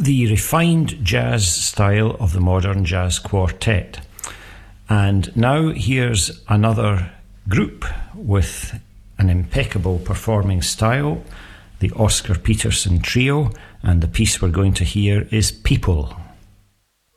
the refined jazz style of the modern jazz quartet. And now here's another group with an impeccable performing style, the Oscar Peterson Trio, and the piece we're going to hear is People.